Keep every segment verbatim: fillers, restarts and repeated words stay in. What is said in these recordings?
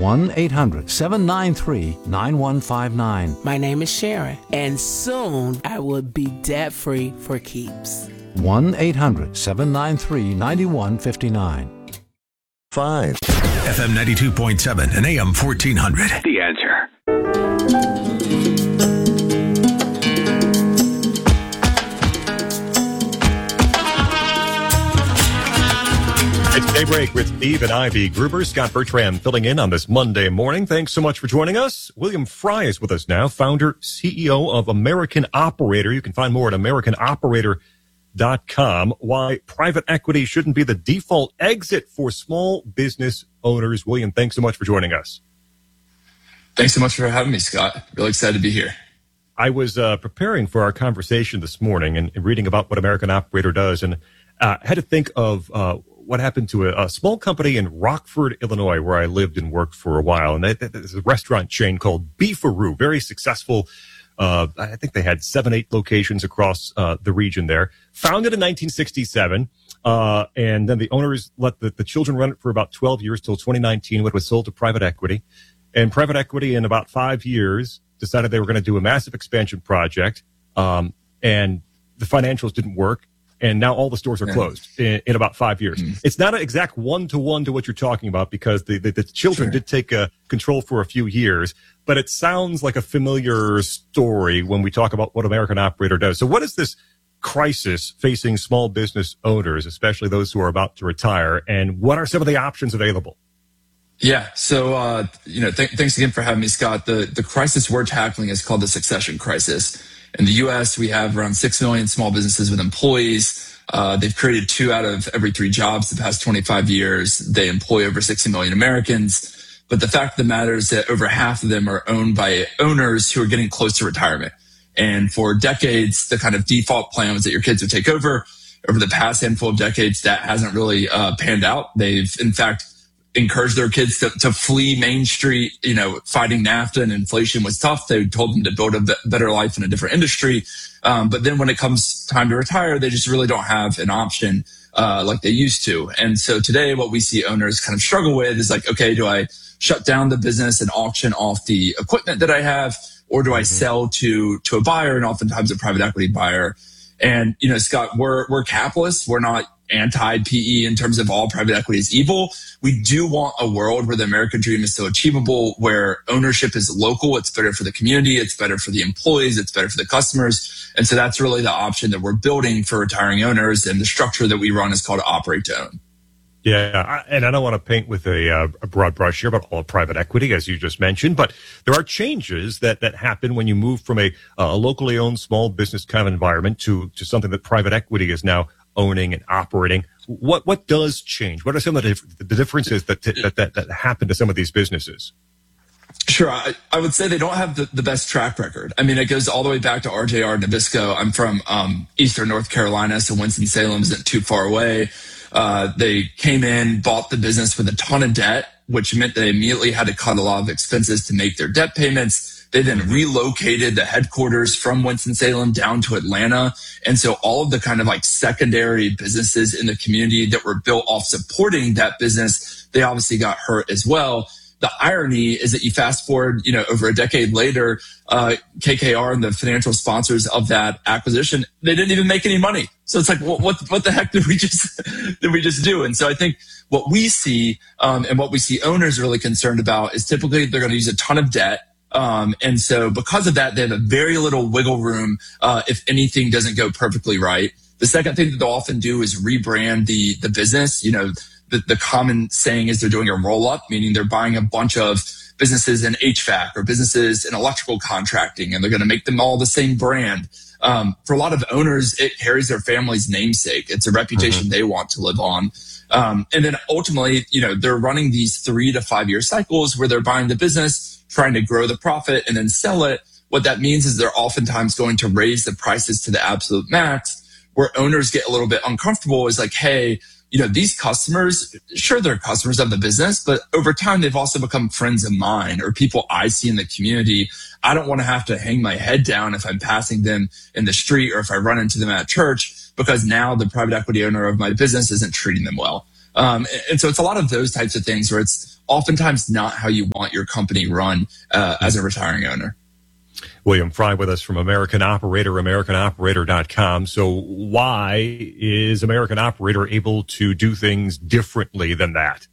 one eight hundred seven nine three nine one five nine. My name is Sharon, and soon I will be debt-free for keeps. one eight hundred seven nine three nine one five nine. Five. F M ninety-two point seven and A M fourteen hundred. The Answer. It's Daybreak with Steve and Ivy Gruber. Scott Bertram filling in on this Monday morning. Thanks so much for joining us. William Fry is with us now, founder, C E O of American Operator. You can find more at american operator dot com. Why private equity shouldn't be the default exit for small business owners. William, thanks so much for joining us. Thanks so much for having me, Scott. Really excited to be here. I was uh, preparing for our conversation this morning and, and reading about what American Operator does, and uh, had to think of uh, what happened to a, a small company in Rockford, Illinois, where I lived and worked for a while. And there's a restaurant chain called Beefaroo, very successful. Uh, I think they had seven, eight locations across uh, the region there. Founded in nineteen sixty-seven, uh, and then the owners let the, the children run it for about twelve years till twenty nineteen, when it was sold to private equity. And private equity, in about five years, decided they were going to do a massive expansion project, um, and the financials didn't work. And now all the stores are closed in, in about five years. Mm. It's not an exact one-to-one to what you're talking about, because the, the, the children sure. did take uh, control for a few years. But it sounds like a familiar story when we talk about what American Operator does. So what is this crisis facing small business owners, especially those who are about to retire? And what are some of the options available? Yeah. So, uh, you know, th- thanks again for having me, Scott. The, the crisis we're tackling is called the succession crisis. In the U S, we have around six million small businesses with employees. Uh, they've created two out of every three jobs the past twenty-five years. They employ over sixty million Americans. But the fact of the matter is that over half of them are owned by owners who are getting close to retirement. And for decades, the kind of default plan was that your kids would take over. Over the past handful of decades, that hasn't really uh, panned out. They've, in fact, encouraged their kids to, to flee Main Street. You know, fighting NAFTA and inflation was tough. They told them to build a be- better life in a different industry. Um, but then when it comes time to retire, they just really don't have an option uh, like they used to. And so today, what we see owners kind of struggle with is like, okay, do I shut down the business and auction off the equipment that I have, or do I mm-hmm. sell to to a buyer, and oftentimes a private equity buyer? And, you know, Scott, we're we're capitalists. We're not anti-P E in terms of all private equity is evil. We do want a world where the American dream is still achievable, where ownership is local. It's better for the community. It's better for the employees. It's better for the customers. And so that's really the option that we're building for retiring owners. And the structure that we run is called Operate to Own. Yeah, and I don't want to paint with a, uh, a broad brush here about all private equity, as you just mentioned, but there are changes that, that happen when you move from a, a locally owned small business kind of environment to, to something that private equity is now owning and operating. What what does change? What are some of the, dif- the differences that, that that that happen to some of these businesses? Sure. I, I would say they don't have the, the best track record. I mean, it goes all the way back to R J R Nabisco. I'm from um, Eastern North Carolina, so Winston-Salem isn't too far away. Uh, they came in, bought the business with a ton of debt, which meant they immediately had to cut a lot of expenses to make their debt payments. They then relocated the headquarters from Winston-Salem down to Atlanta. And so all of the kind of like secondary businesses in the community that were built off supporting that business, they obviously got hurt as well. The irony is that you fast forward, you know, over a decade later, uh, K K R and the financial sponsors of that acquisition, they didn't even make any money. So it's like, what, what, what the heck did we just, did we just do? And so I think what we see, um, and what we see owners really concerned about is typically they're going to use a ton of debt. Um, and so because of that, they have a very little wiggle room, uh, if anything doesn't go perfectly right. The second thing that they'll often do is rebrand the, the business. You know, the, the common saying is they're doing a roll up, meaning they're buying a bunch of businesses in H V A C or businesses in electrical contracting, and they're going to make them all the same brand. Um, for a lot of owners, it carries their family's namesake. It's a reputation mm-hmm. they want to live on. Um, and then ultimately, you know, they're running these three to five year cycles where they're buying the business, trying to grow the profit and then sell it. What that means is they're oftentimes going to raise the prices to the absolute max, where owners get a little bit uncomfortable. Is like, hey, you know, these customers, sure, they're customers of the business, but over time, they've also become friends of mine or people I see in the community. I don't want to have to hang my head down if I'm passing them in the street or if I run into them at church, because now the private equity owner of my business isn't treating them well. Um, and, and so it's a lot of those types of things where it's oftentimes not how you want your company run uh, as a retiring owner. William Fry with us from American Operator, American Operator dot com. So why is American Operator able to do things differently than that?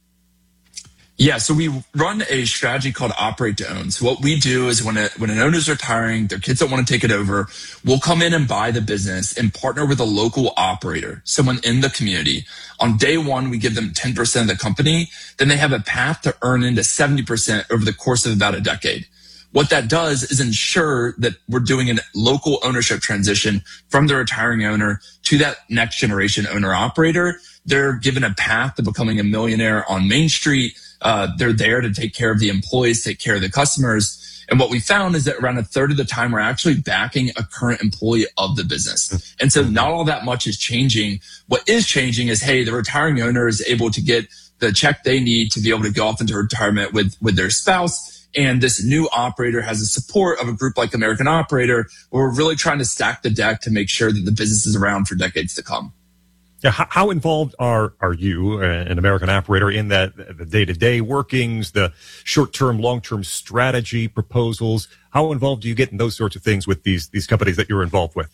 Yeah, so we run a strategy called Operate to Own. So what we do is when a, when an owner's retiring, their kids don't want to take it over, we'll come in and buy the business and partner with a local operator, someone in the community. On day one, we give them ten percent of the company. Then they have a path to earn into seventy percent over the course of about a decade. What that does is ensure that we're doing a local ownership transition from the retiring owner to that next generation owner operator. They're given a path to becoming a millionaire on Main Street. Uh, they're there to take care of the employees, take care of the customers. And what we found is that around a third of the time, we're actually backing a current employee of the business. And so not all that much is changing. What is changing is, hey, the retiring owner is able to get the check they need to be able to go off into retirement with, with their spouse. And this new operator has the support of a group like American Operator, where we're really trying to stack the deck to make sure that the business is around for decades to come. Yeah, how, how involved are are you, uh, an American Operator, in that the day-to-day workings, the short-term, long-term strategy proposals? How involved do you get in those sorts of things with these these companies that you're involved with?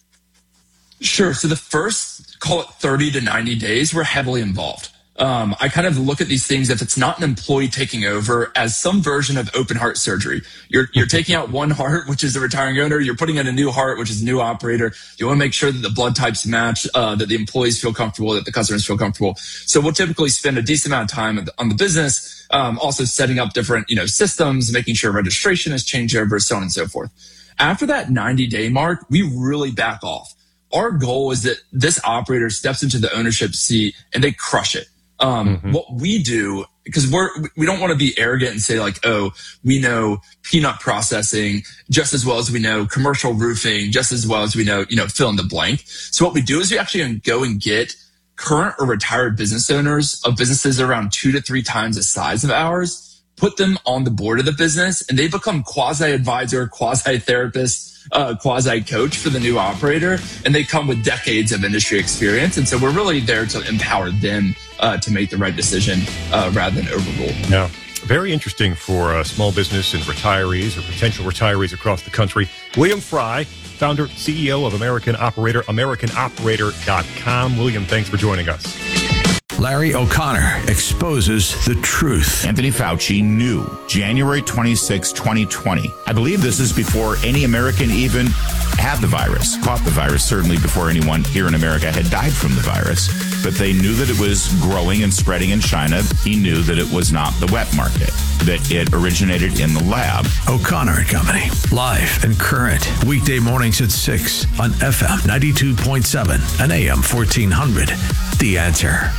Sure. So the first, call it thirty to ninety days, we're heavily involved. Um, I kind of look at these things, if it's not an employee taking over, as some version of open heart surgery. You're, you're taking out one heart, which is the retiring owner. You're putting in a new heart, which is a new operator. You want to make sure that the blood types match, uh, that the employees feel comfortable, that the customers feel comfortable. So we'll typically spend a decent amount of time on the business, um, also setting up different, you know, systems, making sure registration is changed over, so on and so forth. After that ninety day mark, we really back off. Our goal is that this operator steps into the ownership seat and they crush it. Um, mm-hmm. What we do, because we're, we don't want to be arrogant and say like, oh, we know peanut processing just as well as we know commercial roofing, just as well as we know, you know, fill in the blank. So what we do is we actually go and get current or retired business owners of businesses around two to three times the size of ours, put them on the board of the business, and they become quasi-advisor, quasi-therapist, uh, quasi-coach for the new operator. And they come with decades of industry experience. And so we're really there to empower them Uh, to make the right decision uh, rather than overrule. Yeah, very interesting for uh, small business and retirees or potential retirees across the country. William Fry, founder, C E O of American Operator, American Operator dot com. William, thanks for joining us. Larry O'Connor exposes the truth. Anthony Fauci knew January twenty-sixth, twenty twenty. I believe this is before any American even had the virus, caught the virus, certainly before anyone here in America had died from the virus. But they knew that it was growing and spreading in China. He knew that it was not the wet market, that it originated in the lab. O'Connor and Company, live and current, weekday mornings at six on F M ninety-two point seven and A M fourteen hundred. The Answer.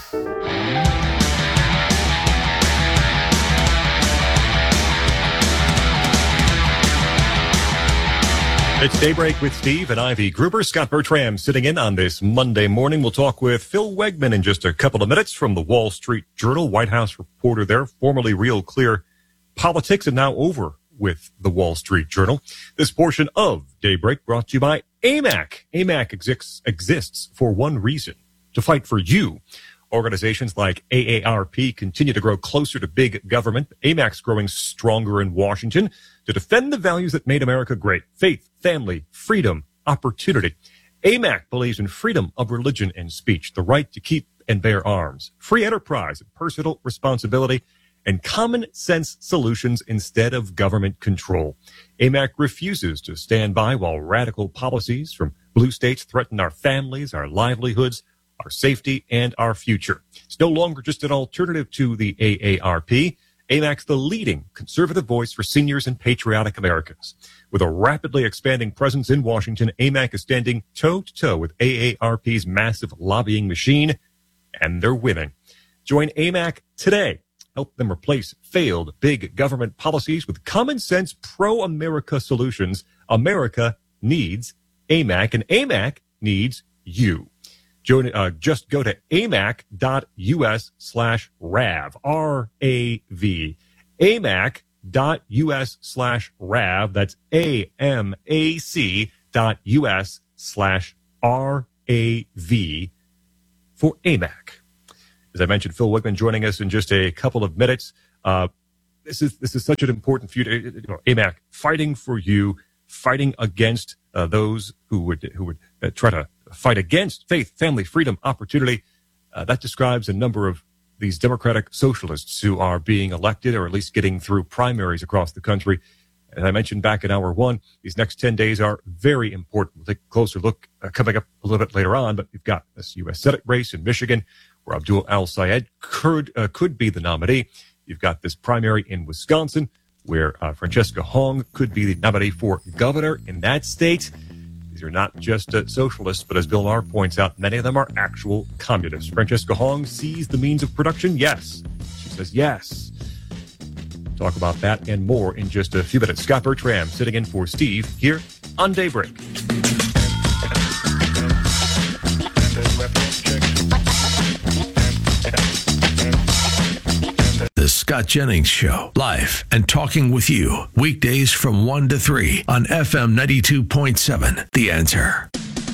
It's Daybreak with Steve and Ivy Gruber. Scott Bertram sitting in on this Monday morning. We'll talk with Phil Wegman in just a couple of minutes from the Wall Street Journal, White House reporter there, formerly Real Clear Politics, and now over with the Wall Street Journal. This portion of Daybreak brought to you by A M A C. A M A C exists, exists for one reason, to fight for you. Organizations like A A R P continue to grow closer to big government. A M A C's growing stronger in Washington to defend the values that made America great: faith, family, freedom, opportunity. A M A C believes in freedom of religion and speech, the right to keep and bear arms, free enterprise and personal responsibility, and common sense solutions instead of government control. A M A C refuses to stand by while radical policies from blue states threaten our families, our livelihoods, our safety, and our future. It's no longer just an alternative to the A A R P. A M A C's the leading conservative voice for seniors and patriotic Americans. With a rapidly expanding presence in Washington, A M A C is standing toe-to-toe with A A R P's massive lobbying machine, and they're winning. Join A M A C today. Help them replace failed big government policies with common-sense pro-America solutions. America needs A M A C, and A M A C needs you. Join, uh, just go to amac.us slash RAV, R A V. amac.us slash RAV. That's A-M-A-C dot U-S slash R A V for A M A C. As I mentioned, Phil Wigman joining us in just a couple of minutes. Uh, this is this is such an important feud. You know, A M A C fighting for you, fighting against uh, those who would who would uh, try to fight against faith, family, freedom, opportunity. Uh, that describes a number of these Democratic socialists who are being elected, or at least getting through primaries across the country. As I mentioned back in hour one, these next ten days are very important. We'll take a closer look uh, coming up a little bit later on, but we've got this U S Senate race in Michigan where Abdul Al-Sayed could, uh, could be the nominee. You've got this primary in Wisconsin where uh, Francesca Hong could be the nominee for governor in that state. These are not just uh, socialists, but as Bill Maher points out, many of them are actual communists. Francesca Hong sees the means of production? Yes. She says yes. Talk about that and more in just a few minutes. Scott Bertram sitting in for Steve here on Daybreak. The Scott Jennings Show, live and talking with you, weekdays from one to three on F M ninety-two point seven, The Answer.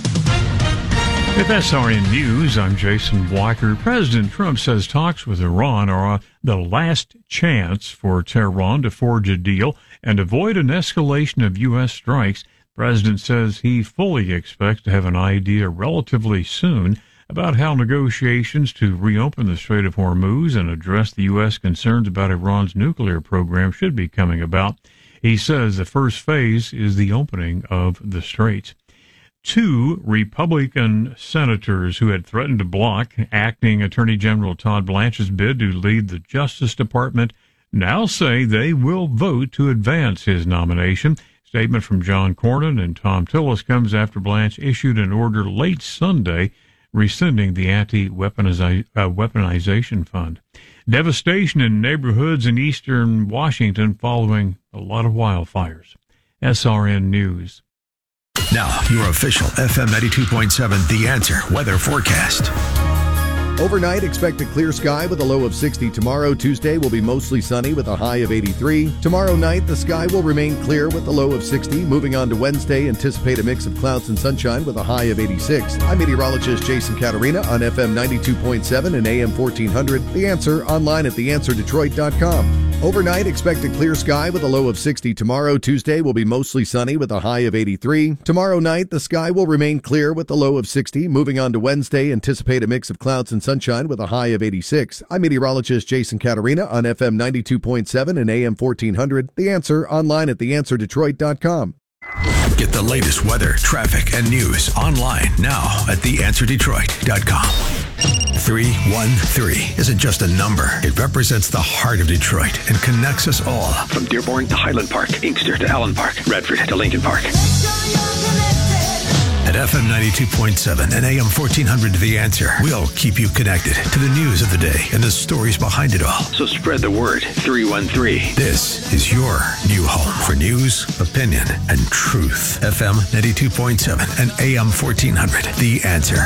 With S R N News, I'm Jason Walker. President Trump says talks with Iran are the last chance for Tehran to forge a deal and avoid an escalation of U S strikes. The president says he fully expects to have an idea relatively soon about how negotiations to reopen the Strait of Hormuz and address the U S concerns about Iran's nuclear program should be coming about. He says the first phase is the opening of the straits. Two Republican senators who had threatened to block acting Attorney General Todd Blanche's bid to lead the Justice Department now say they will vote to advance his nomination. Statement from John Cornyn and Tom Tillis comes after Blanche issued an order late Sunday rescinding the anti-weaponization uh, weaponization fund. Devastation in neighborhoods in eastern Washington following a lot of wildfires. S R N News. Now, your official F M ninety-two point seven The Answer weather forecast. Overnight, expect a clear sky with a low of sixty. Tomorrow, Tuesday, will be mostly sunny with a high of eighty-three. Tomorrow night, the sky will remain clear with a low of sixty. Moving on to Wednesday, anticipate a mix of clouds and sunshine with a high of eighty-six. I'm meteorologist Jason Catarina on F M ninety-two point seven and A M fourteen hundred. The Answer, online at the answer detroit dot com. Overnight, expect a clear sky with a low of sixty. Tomorrow, Tuesday, will be mostly sunny with a high of eighty-three. Tomorrow night, the sky will remain clear with a low of sixty. Moving on to Wednesday, anticipate a mix of clouds and sunshine with a high of eighty-six. I'm meteorologist Jason Catarina on F M ninety-two point seven and A M fourteen hundred. The Answer, online at the answer detroit dot com. Get the latest weather, traffic, and news online now at the answer detroit dot com. three one three isn't just a number. It represents the heart of Detroit and connects us all. From Dearborn to Highland Park, Inkster to Allen Park, Radford to Lincoln Park. At F M ninety-two point seven and A M fourteen hundred The Answer, we'll keep you connected to the news of the day and the stories behind it all. So spread the word. three one three. This is your new home for news, opinion, and truth. F M ninety-two point seven and A M fourteen hundred The Answer.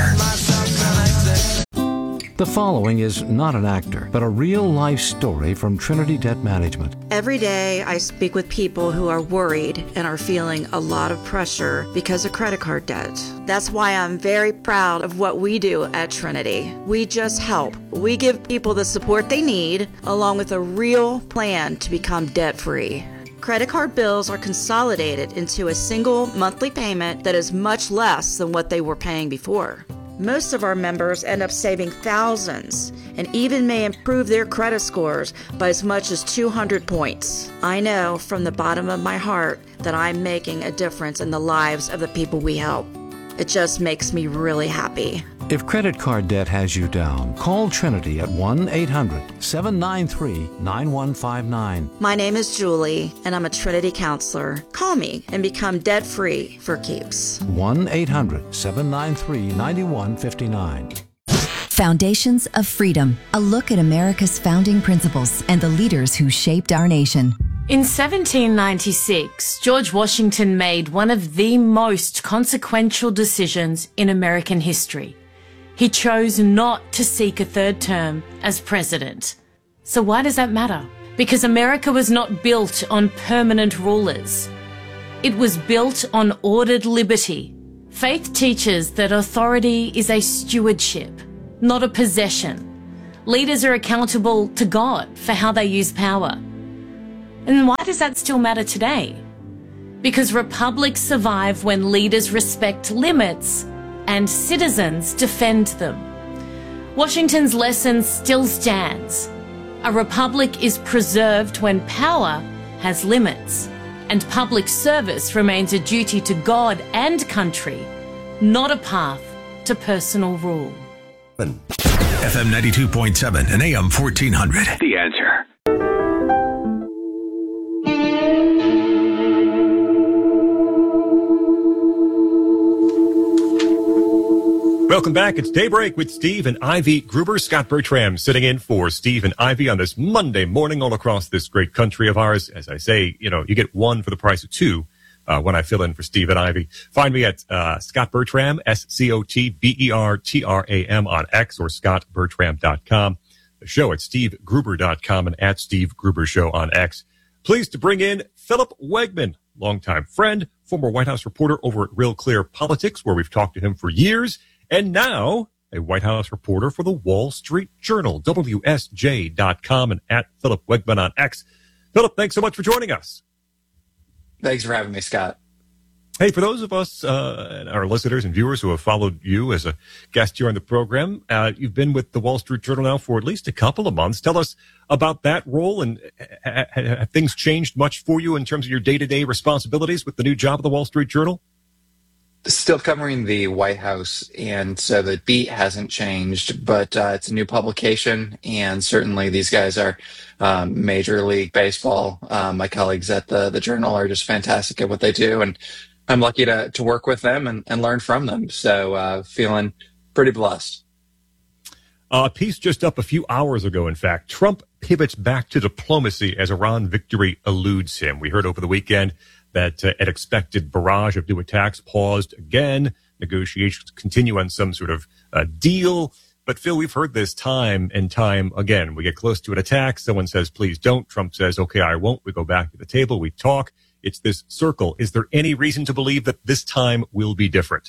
The following is not an actor, but a real-life story from Trinity Debt Management. Every day I speak with people who are worried and are feeling a lot of pressure because of credit card debt. That's why I'm very proud of what we do at Trinity. We just help. We give people the support they need, along with a real plan to become debt-free. Credit card bills are consolidated into a single monthly payment that is much less than what they were paying before. Most of our members end up saving thousands and even may improve their credit scores by as much as two hundred points. I know from the bottom of my heart that I'm making a difference in the lives of the people we help. It just makes me really happy. If credit card debt has you down, call Trinity at one eight hundred seven nine three nine one five nine. My name is Julie, and I'm a Trinity counselor. Call me and become debt-free for keeps. one eight hundred seven nine three nine one five nine. Foundations of Freedom, a look at America's founding principles and the leaders who shaped our nation. In seventeen ninety-six, George Washington made one of the most consequential decisions in American history. He chose not to seek a third term as president. So why does that matter? Because America was not built on permanent rulers. It was built on ordered liberty. Faith teaches that authority is a stewardship, not a possession. Leaders are accountable to God for how they use power. And why does that still matter today? Because republics survive when leaders respect limits and citizens defend them. Washington's lesson still stands. A republic is preserved when power has limits, and public service remains a duty to God and country, not a path to personal rule. F M ninety-two point seven and A M fourteen hundred. The Answer. Welcome back. It's Daybreak with Steve and Ivy Gruber. Scott Bertram sitting in for Steve and Ivy on this Monday morning all across this great country of ours. As I say, you know, you get one for the price of two uh, when I fill in for Steve and Ivy. Find me at uh, Scott Bertram, S C O T B E R T R A M on X or scott bertram dot com. The show at steve gruber dot com and at Steve Gruber Show on X. Pleased to bring in Philip Wegmann, longtime friend, former White House reporter over at Real Clear Politics, where we've talked to him for years. And now, a White House reporter for the Wall Street Journal, W S J dot com, and at Philip Wegmann on X. Philip, thanks so much for joining us. Thanks for having me, Scott. Hey, for those of us, uh, our listeners and viewers who have followed you as a guest here on the program, uh, you've been with the Wall Street Journal now for at least a couple of months. Tell us about that role, and uh, have things changed much for you in terms of your day-to-day responsibilities with the new job of the Wall Street Journal? Still covering the White House, and so the beat hasn't changed, but uh, it's a new publication, and certainly these guys are um, Major League Baseball. Um, my colleagues at the, the Journal are just fantastic at what they do, and I'm lucky to, to work with them and, and learn from them, so uh, feeling pretty blessed. A piece just up a few hours ago, in fact. Trump pivots back to diplomacy as Iran victory eludes him. We heard over the weekend that uh, an expected barrage of new attacks paused again. Negotiations continue on some sort of uh, deal. But, Phil, we've heard this time and time again. We get close to an attack. Someone says, please don't. Trump says, okay, I won't. We go back to the table. We talk. It's this circle. Is there any reason to believe that this time will be different?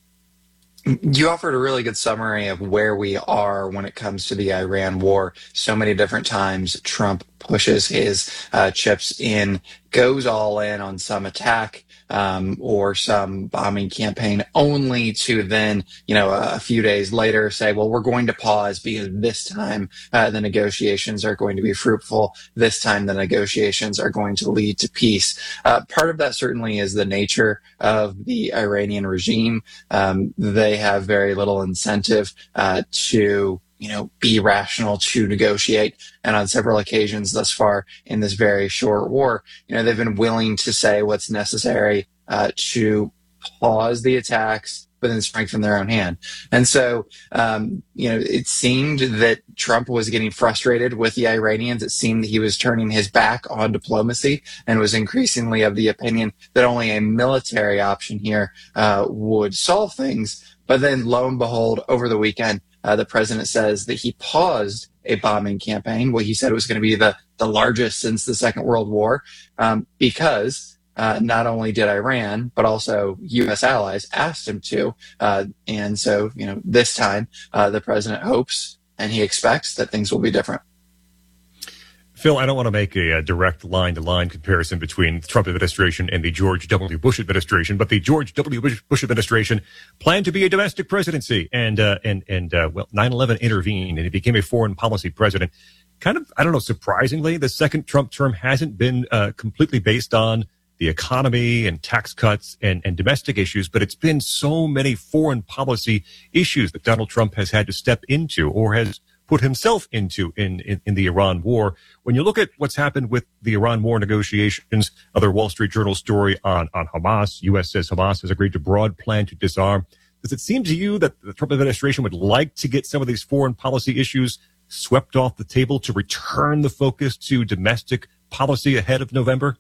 You offered a really good summary of where we are when it comes to the Iran war. So many different times Trump pushes his uh, chips in, goes all in on some attack um, or some bombing campaign, only to then, you know, a, a few days later say, well, we're going to pause because this time uh, the negotiations are going to be fruitful. This time the negotiations are going to lead to peace. Uh, part of that certainly is the nature of the Iranian regime. Um, they have very little incentive uh, to you know, be rational, to negotiate. And on several occasions thus far in this very short war, you know, they've been willing to say what's necessary uh, to pause the attacks, but then strengthen their own hand. And so, um, you know, it seemed that Trump was getting frustrated with the Iranians. It seemed that he was turning his back on diplomacy and was increasingly of the opinion that only a military option here uh, would solve things. But then, lo and behold, over the weekend, Uh, the president says that he paused a bombing campaign. Well, he said it was going to be the, the largest since the Second World War um, because uh, not only did Iran, but also U S allies asked him to. Uh, and so, you know, this time uh, the president hopes and he expects that things will be different. Phil, I don't want to make a, a direct line-to-line comparison between the Trump administration and the George W. Bush administration, but the George W. Bush administration planned to be a domestic presidency, and uh, and and uh, well, nine eleven intervened, and he became a foreign policy president. Kind of, I don't know, surprisingly, the second Trump term hasn't been uh, completely based on the economy and tax cuts and, and domestic issues, but it's been so many foreign policy issues that Donald Trump has had to step into or has put himself into in, in, in the Iran war. When you look at what's happened with the Iran war negotiations, other Wall Street Journal story on, on Hamas, U S says Hamas has agreed to broad plan to disarm. Does it seem to you that the Trump administration would like to get some of these foreign policy issues swept off the table to return the focus to domestic policy ahead of November?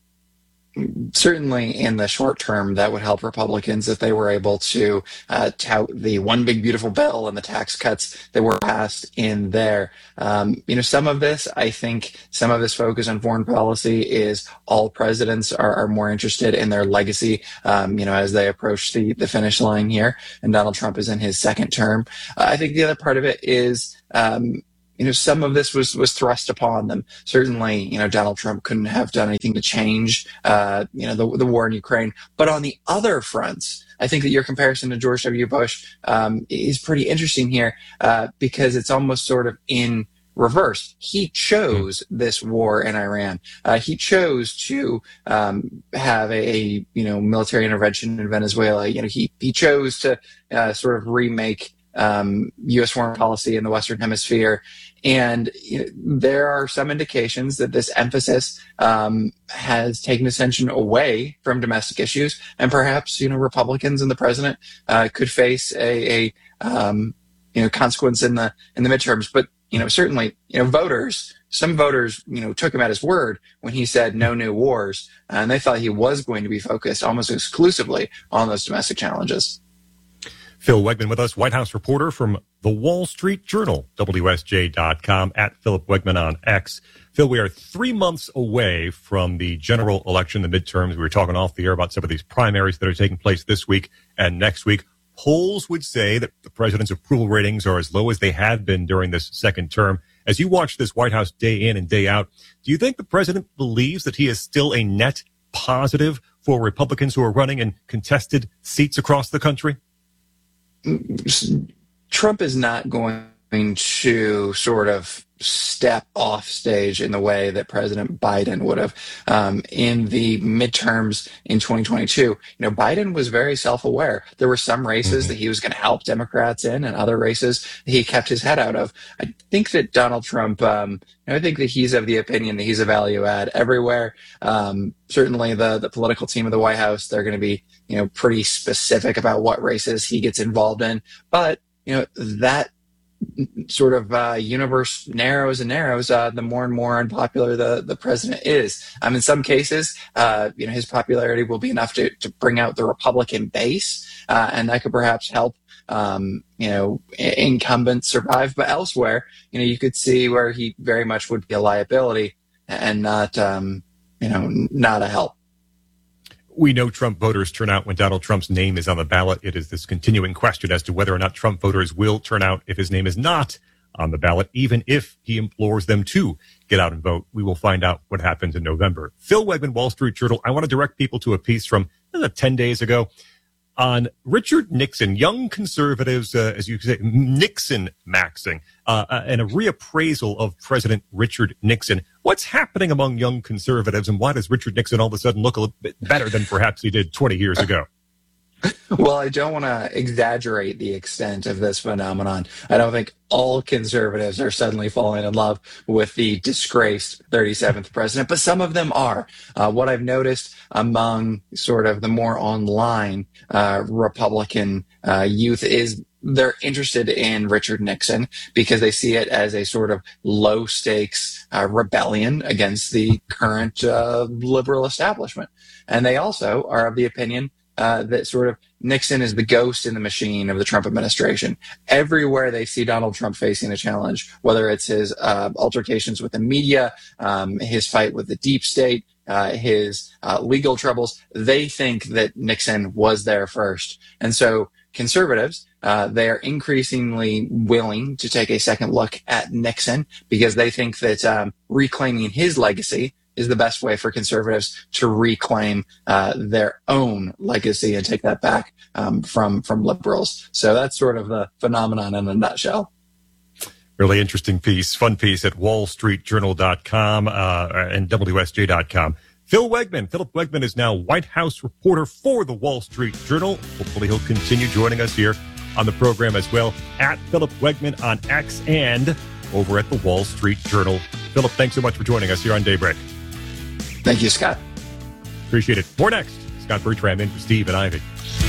Certainly in the short term, that would help Republicans if they were able to uh, tout the one big beautiful bill and the tax cuts that were passed in there. Um, you know, some of this, I think some of this focus on foreign policy is all presidents are, are more interested in their legacy, um, you know, as they approach the, the finish line here. And Donald Trump is in his second term. Uh, I think the other part of it is, um, you know, some of this was was thrust upon them. Certainly, you know, Donald Trump couldn't have done anything to change, uh, you know, the, the war in Ukraine. But on the other fronts, I think that your comparison to George W. Bush um, is pretty interesting here uh, because it's almost sort of in reverse. He chose this war in Iran. Uh, he chose to um, have a, a you know military intervention in Venezuela. You know, he he chose to uh, sort of remake um, U S foreign policy in the Western Hemisphere. And you know, there are some indications that this emphasis um, has taken attention away from domestic issues, and perhaps you know Republicans and the president uh, could face a, a um, you know consequence in the in the midterms. But you know certainly you know voters, some voters you know took him at his word when he said no new wars, and they thought he was going to be focused almost exclusively on those domestic challenges. Phil Wegman with us, White House reporter from the Wall Street Journal, W S J dot com, at Philip Wegman on X. Phil, we are three months away from the general election, the midterms. We were talking off the air about some of these primaries that are taking place this week and next week. Polls would say that the president's approval ratings are as low as they have been during this second term. As you watch this White House day in and day out, do you think the president believes that he is still a net positive for Republicans who are running in contested seats across the country? Trump is not going to sort of step off stage in the way that President Biden would have um, in the midterms in twenty twenty-two. You know, Biden was very self-aware. There were some races mm-hmm. that he was going to help Democrats in, and other races he kept his head out of. I think that Donald Trump, um, I think that he's of the opinion that he's a value add everywhere. Um, certainly the, the political team of the White House, they're going to be, you know, pretty specific about what races he gets involved in. But, you know, that sort of uh, universe narrows and narrows, uh, the more and more unpopular the, the president is. Um, in some cases, uh, you know, his popularity will be enough to, to bring out the Republican base, uh, and that could perhaps help, um, you know, incumbents survive. But elsewhere, you know, you could see where he very much would be a liability and not, um, you know, not a help. We know Trump voters turn out when Donald Trump's name is on the ballot. It is this continuing question as to whether or not Trump voters will turn out if his name is not on the ballot, even if he implores them to get out and vote. We will find out what happens in November. Phil Wegman, Wall Street Journal. I want to direct people to a piece from uh, ten days ago on Richard Nixon, young conservatives, uh, as you say, Nixon maxing, uh, uh, and a reappraisal of President Richard Nixon. What's happening among young conservatives, and why does Richard Nixon all of a sudden look a little bit better than perhaps he did twenty years ago? Well, I don't want to exaggerate the extent of this phenomenon. I don't think all conservatives are suddenly falling in love with the disgraced thirty-seventh president, but some of them are. Uh, what I've noticed among sort of the more online uh, Republican uh, youth is they're interested in Richard Nixon because they see it as a sort of low stakes uh, rebellion against the current uh, liberal establishment. And they also are of the opinion Uh, that sort of Nixon is the ghost in the machine of the Trump administration. Everywhere they see Donald Trump facing a challenge, whether it's his uh, altercations with the media, um, his fight with the deep state, uh, his uh, legal troubles, they think that Nixon was there first. And so conservatives, uh, they are increasingly willing to take a second look at Nixon because they think that um, reclaiming his legacy is the best way for conservatives to reclaim uh, their own legacy and take that back um, from from liberals. So that's sort of the phenomenon in a nutshell. Really interesting piece, fun piece at wall street journal dot com uh, and W S J dot com. Phil Wegman. Philip Wegman is now White House reporter for the Wall Street Journal. Hopefully he'll continue joining us here on the program as well, at Philip Wegman on X and over at the Wall Street Journal. Philip, thanks so much for joining us here on Daybreak. Thank you, Scott. Appreciate it. More next. Scott Bertram in for Steve and Ivy.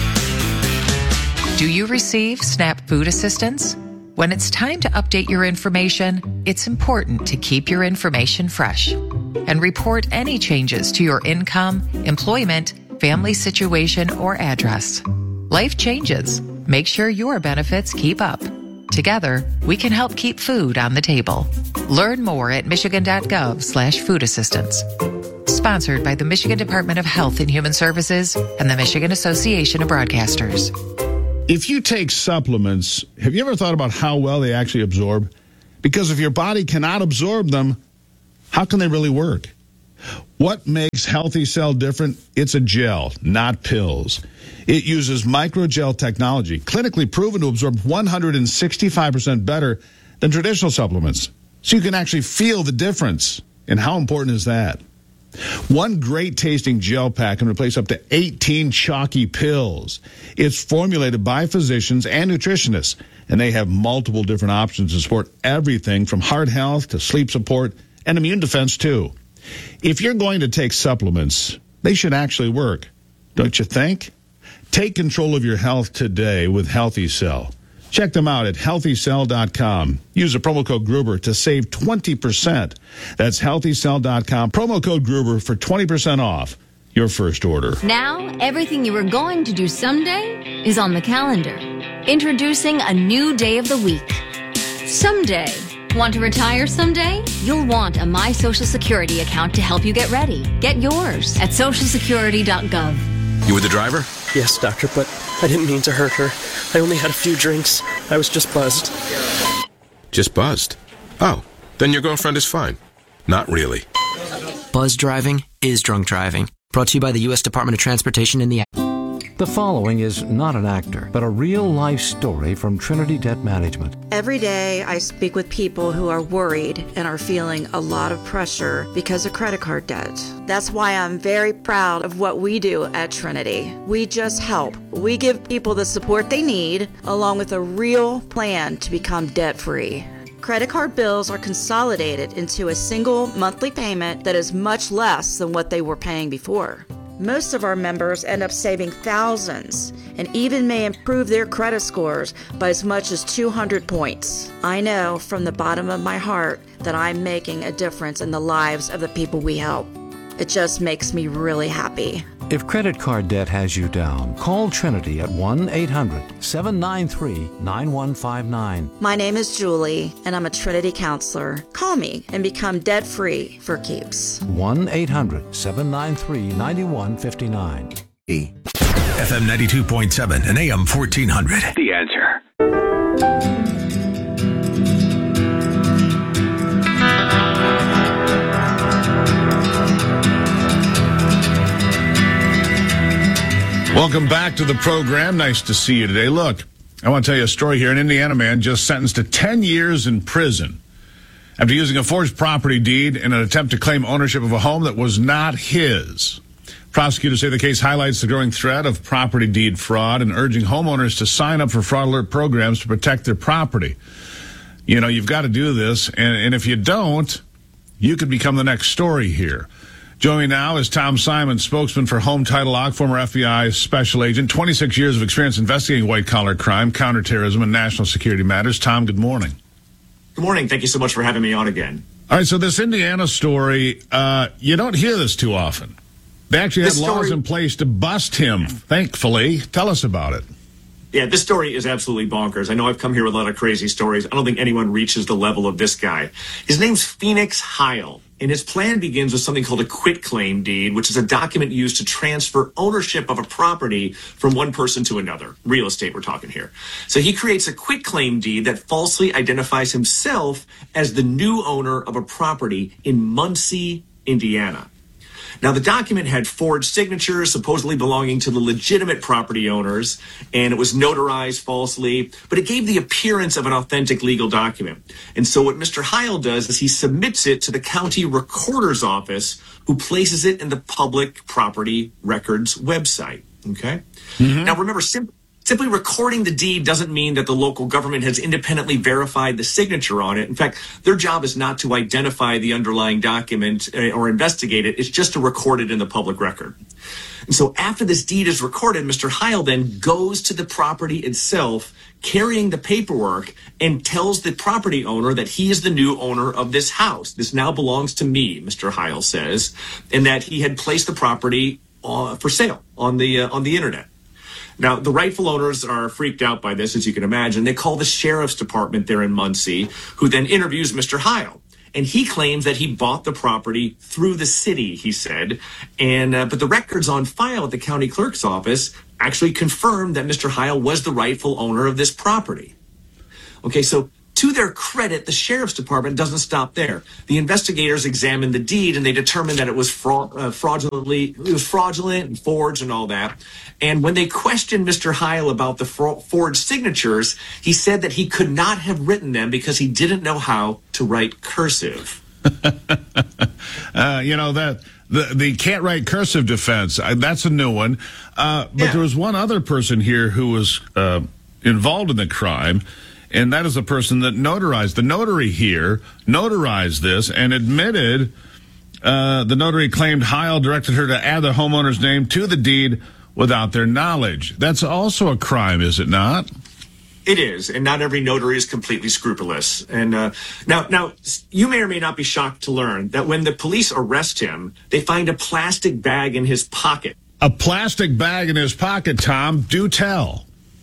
Do you receive SNAP food assistance? When it's time to update your information, it's important to keep your information fresh and report any changes to your income, employment, family situation, or address. Life changes. Make sure your benefits keep up. Together, we can help keep food on the table. Learn more at michigan.gov slash food assistance. Sponsored by the Michigan Department of Health and Human Services and the Michigan Association of Broadcasters. If you take supplements, have you ever thought about how well they actually absorb? Because if your body cannot absorb them, how can they really work? What makes Healthy Cell different? It's a gel, not pills. It uses microgel technology, clinically proven to absorb one hundred sixty-five percent better than traditional supplements. So you can actually feel the difference. And how important is that? One great tasting gel pack can replace up to eighteen chalky pills. It's formulated by physicians and nutritionists, and they have multiple different options to support everything from heart health to sleep support and immune defense too. If you're going to take supplements, they should actually work, don't you think? Take control of your health today with Healthy Cell. Check them out at healthy cell dot com. Use the promo code Gruber to save twenty percent. That's healthy cell dot com. Promo code Gruber for twenty percent off your first order. Now, everything you were going to do someday is on the calendar. Introducing a new day of the week. Someday. Want to retire someday? You'll want a My Social Security account to help you get ready. Get yours at social security dot gov. You were the driver? Yes, doctor, but I didn't mean to hurt her. I only had a few drinks. I was just buzzed. Just buzzed? Oh, then your girlfriend is fine. Not really. Buzz driving is drunk driving. Brought to you by the U S Department of Transportation and the... The following is not an actor, but a real-life story from Trinity Debt Management. Every day, I speak with people who are worried and are feeling a lot of pressure because of credit card debt. That's why I'm very proud of what we do at Trinity. We just help. We give people the support they need, along with a real plan to become debt-free. Credit card bills are consolidated into a single monthly payment that is much less than what they were paying before. Most of our members end up saving thousands and even may improve their credit scores by as much as two hundred points. I know from the bottom of my heart that I'm making a difference in the lives of the people we help. It just makes me really happy. If credit card debt has you down, call Trinity at one eight hundred seven nine three nine one five nine. My name is Julie, and I'm a Trinity counselor. Call me and become debt-free for keeps. one eight hundred seven nine three nine one five nine. F M ninety-two point seven and A M fourteen hundred. The Answer. Welcome back to the program. Nice to see you today. Look, I want to tell you a story here. An Indiana man just sentenced to ten years in prison after using a forged property deed in an attempt to claim ownership of a home that was not his. Prosecutors say the case highlights the growing threat of property deed fraud and urging homeowners to sign up for fraud alert programs to protect their property. You know, you've got to do this, and, and if you don't, you could become the next story here. Joining me now is Tom Simon, spokesman for Home Title Lock, former F B I special agent, twenty-six years of experience investigating white-collar crime, counterterrorism, and national security matters. Tom, good morning. Good morning. Thank you so much for having me on again. All right, so this Indiana story, uh, you don't hear this too often. They actually had laws story, in place to bust him, thankfully. Tell us about it. Yeah, this story is absolutely bonkers. I know I've come here with a lot of crazy stories. I don't think anyone reaches the level of this guy. His name's Phoenix Heil, and his plan begins with something called a quitclaim deed, which is a document used to transfer ownership of a property from one person to another. Real estate we're talking here. So he creates a quitclaim deed that falsely identifies himself as the new owner of a property in Muncie, Indiana. Now, the document had forged signatures, supposedly belonging to the legitimate property owners, and it was notarized falsely, but it gave the appearance of an authentic legal document. And so what Mister Heil does is he submits it to the county recorder's office, who places it in the public property records website. Okay? Mm-hmm. Now, remember, simply Simply recording the deed doesn't mean that the local government has independently verified the signature on it. In fact, their job is not to identify the underlying document or investigate it. It's just to record it in the public record. And so after this deed is recorded, Mister Heil then goes to the property itself, carrying the paperwork, and tells the property owner that he is the new owner of this house. This now belongs to me, Mister Heil says, and that he had placed the property uh, for sale on the uh, on the internet. Now, the rightful owners are freaked out by this, as you can imagine. They call the sheriff's department there in Muncie, who then interviews Mister Heil. And he claims that he bought the property through the city, he said. And uh, but the records on file at the county clerk's office actually confirmed that Mister Heil was the rightful owner of this property. Okay, so To their credit, the sheriff's department doesn't stop there. The investigators examined the deed and they determined that it was fraud, uh, fraudulently, it was fraudulent and forged and all that. And when they questioned Mister Heil about the for- forged signatures, he said that he could not have written them because he didn't know how to write cursive. uh, you know, that the, the can't write cursive defense, uh, that's a new one. Uh, but yeah. There was one other person here who was uh, involved in the crime. And that is the person that notarized. The notary here notarized this and admitted uh, the notary claimed Heil directed her to add the homeowner's name to the deed without their knowledge. That's also a crime, is it not? It is, and not every notary is completely scrupulous. And uh, now, now you may or may not be shocked to learn that when the police arrest him, they find a plastic bag in his pocket. A plastic bag in his pocket, Tom. Do tell.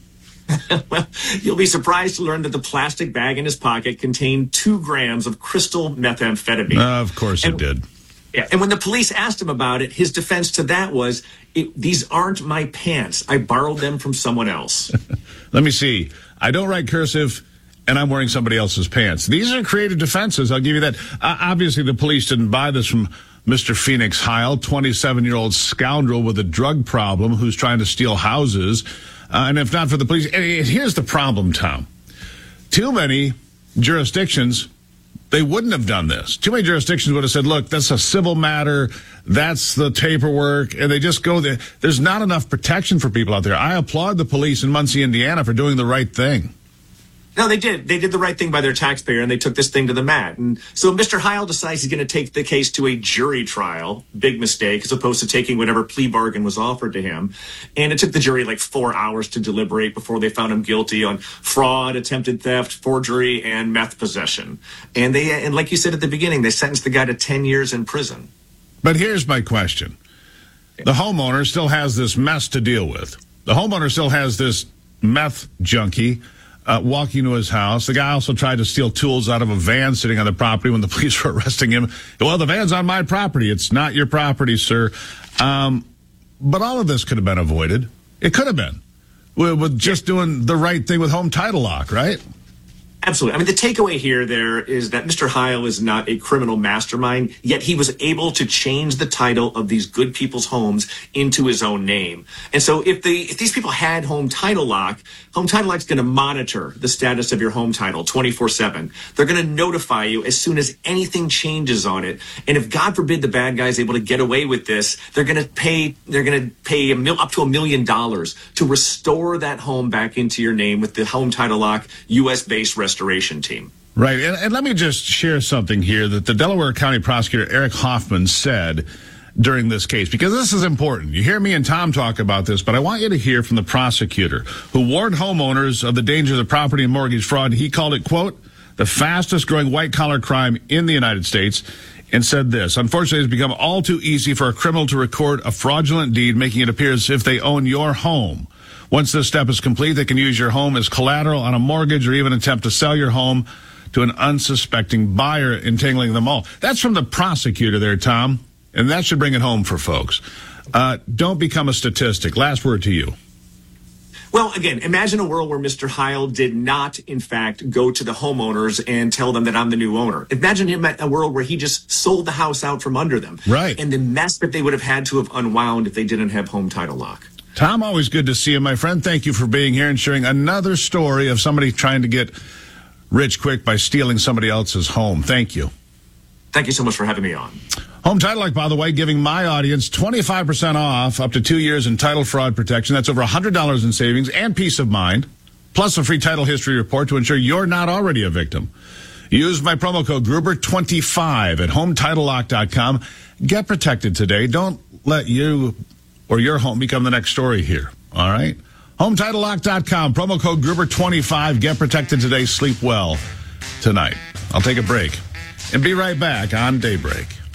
Well, you'll be surprised to learn that the plastic bag in his pocket contained two grams of crystal methamphetamine. Uh, of course and, it did. Yeah, and when the police asked him about it, his defense to that was, it, these aren't my pants. I borrowed them from someone else. Let me see. I don't write cursive, and I'm wearing somebody else's pants. These are creative defenses. I'll give you that. Uh, obviously, the police didn't buy this from Mister Phoenix Heil, twenty-seven-year-old scoundrel with a drug problem who's trying to steal houses. Uh, and if not for the police, here's the problem, Tom. Too many jurisdictions, they wouldn't have done this. Too many jurisdictions would have said, look, that's a civil matter. That's the paperwork. And they just go there. There's not enough protection for people out there. I applaud the police in Muncie, Indiana for doing the right thing. No, they did. They did the right thing by their taxpayer, and they took this thing to the mat. And so Mister Heil decides he's going to take the case to a jury trial. Big mistake, as opposed to taking whatever plea bargain was offered to him. And it took the jury like four hours to deliberate before they found him guilty on fraud, attempted theft, forgery, and meth possession. And they, and like you said at the beginning, they sentenced the guy to ten years in prison. But here's my question. The homeowner still has this mess to deal with. The homeowner still has this meth junkie Uh, walking to his house. The guy also tried to steal tools out of a van sitting on the property when the police were arresting him. Well, the van's on my property. It's not your property, sir. Um, but all of this could have been avoided. It could have been. With, with just doing the right thing with Home Title Lock, right? Absolutely. I mean, the takeaway here there is that Mister Heil is not a criminal mastermind, yet he was able to change the title of these good people's homes into his own name. And so if the if these people had Home Title Lock, Home Title Lock's going to monitor the status of your home title twenty-four seven. They're going to notify you as soon as anything changes on it. And if God forbid the bad guy is able to get away with this, they're going to pay they're going to pay a mil, up to a million dollars to restore that home back into your name with the Home Title Lock U S-based restoration team. Right. And, and let me just share something here that the Delaware County Prosecutor Eric Hoffman said during this case, because this is important. You hear me and Tom talk about this, but I want you to hear from the prosecutor who warned homeowners of the dangers of property and mortgage fraud. He called it, quote, the fastest growing white collar crime in the United States, and said this: unfortunately, it's become all too easy for a criminal to record a fraudulent deed, making it appear as if they own your home. Once this step is complete, they can use your home as collateral on a mortgage or even attempt to sell your home to an unsuspecting buyer, entangling them all. That's from the prosecutor there, Tom, and that should bring it home for folks. Uh, don't become a statistic. Last word to you. Well, again, imagine a world where Mister Heil did not, in fact, go to the homeowners and tell them that I'm the new owner. Imagine him at a world where he just sold the house out from under them. Right. And the mess that they would have had to have unwound if they didn't have Home Title Lock. Tom, always good to see you, my friend. Thank you for being here and sharing another story of somebody trying to get rich quick by stealing somebody else's home. Thank you. Thank you so much for having me on. Home Title Lock, by the way, giving my audience twenty-five percent off up to two years in title fraud protection. That's over one hundred dollars in savings and peace of mind, plus a free title history report to ensure you're not already a victim. Use my promo code Gruber twenty-five at home title lock dot com. Get protected today. Don't let you or your home become the next story here. All right? home title lock dot com, promo code Gruber twenty-five. Get protected today. Sleep well tonight. I'll take a break and be right back on Daybreak.